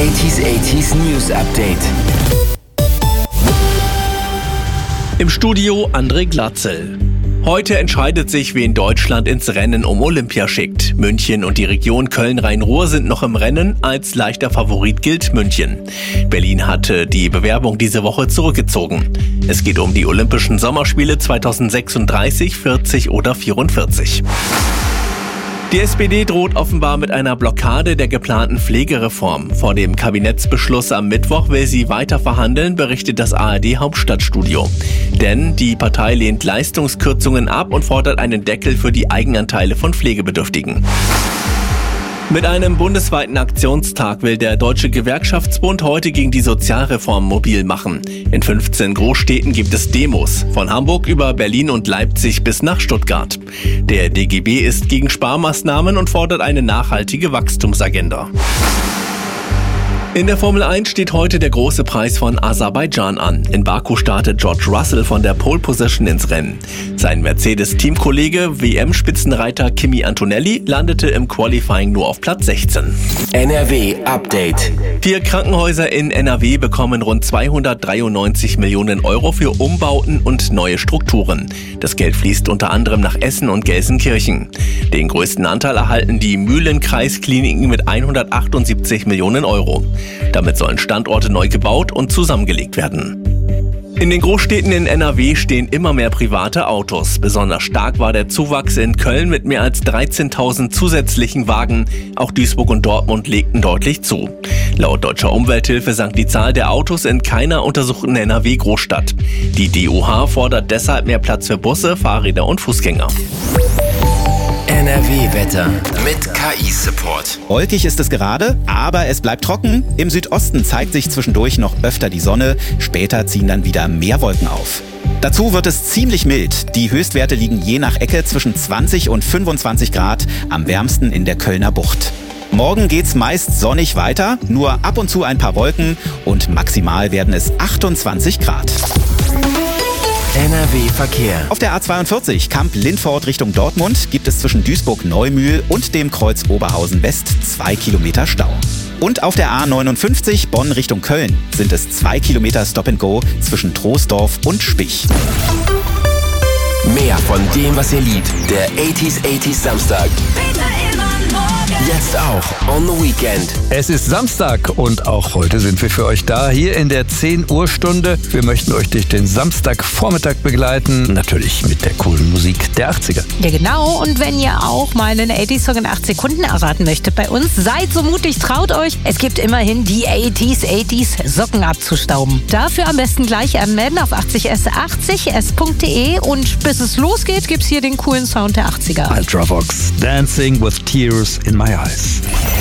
80s News Update. Im Studio André Glatzel. Heute entscheidet sich, wen Deutschland ins Rennen um Olympia schickt. München und die Region Köln-Rhein-Ruhr sind noch im Rennen. Als leichter Favorit gilt München. Berlin hatte die Bewerbung diese Woche zurückgezogen. Es geht um die Olympischen Sommerspiele 2036, 40 oder 44. Die SPD droht offenbar mit einer Blockade der geplanten Pflegereform. Vor dem Kabinettsbeschluss am Mittwoch will sie weiter verhandeln, berichtet das ARD Hauptstadtstudio. Denn die Partei lehnt Leistungskürzungen ab und fordert einen Deckel für die Eigenanteile von Pflegebedürftigen. Mit einem bundesweiten Aktionstag will der Deutsche Gewerkschaftsbund heute gegen die Sozialreform mobil machen. In 15 Großstädten gibt es Demos, von Hamburg über Berlin und Leipzig bis nach Stuttgart. Der DGB ist gegen Sparmaßnahmen und fordert eine nachhaltige Wachstumsagenda. In der Formel 1 steht heute der große Preis von Aserbaidschan an. In Baku startet George Russell von der Pole Position ins Rennen. Sein Mercedes-Teamkollege, WM-Spitzenreiter Kimi Antonelli, landete im Qualifying nur auf Platz 16. NRW Update. 4 Krankenhäuser in NRW bekommen rund 293 Millionen Euro für Umbauten und neue Strukturen. Das Geld fließt unter anderem nach Essen und Gelsenkirchen. Den größten Anteil erhalten die Mühlenkreiskliniken mit 178 Millionen Euro. Damit sollen Standorte neu gebaut und zusammengelegt werden. In den Großstädten in NRW stehen immer mehr private Autos. Besonders stark war der Zuwachs in Köln mit mehr als 13.000 zusätzlichen Wagen. Auch Duisburg und Dortmund legten deutlich zu. Laut Deutscher Umwelthilfe sank die Zahl der Autos in keiner untersuchten NRW-Großstadt. Die DUH fordert deshalb mehr Platz für Busse, Fahrräder und Fußgänger. NRW-Wetter mit KI-Support. Wolkig ist es gerade, aber es bleibt trocken. Im Südosten zeigt sich zwischendurch noch öfter die Sonne. Später ziehen dann wieder mehr Wolken auf. Dazu wird es ziemlich mild. Die Höchstwerte liegen je nach Ecke zwischen 20 und 25 Grad, am wärmsten in der Kölner Bucht. Morgen geht's meist sonnig weiter, nur ab und zu ein paar Wolken und maximal werden es 28 Grad. NRW-Verkehr. Auf der A42 Kamp-Lindfort Richtung Dortmund gibt es zwischen Duisburg-Neumühl und dem Kreuz Oberhausen West 2 Kilometer Stau. Und auf der A59 Bonn Richtung Köln sind es 2 Kilometer Stop-and-Go zwischen Troisdorf und Spich. Mehr von dem, was ihr liebt. Der 80s Samstag. Jetzt auch on the Weekend. Es ist Samstag und auch heute sind wir für euch da, hier in der 10 Uhr Stunde. Wir möchten euch durch den Samstagvormittag begleiten, natürlich mit der coolen Musik der 80er. Ja genau, und wenn ihr auch mal einen 80s-Song in 8 Sekunden erraten möchtet bei uns, seid so mutig, traut euch. Es gibt immerhin die 80s Socken abzustauben. Dafür am besten gleich anmelden auf 80s80s.de und bis es losgeht, gibt's hier den coolen Sound der 80er. Ultravox, Dancing with Tears in My Eyes.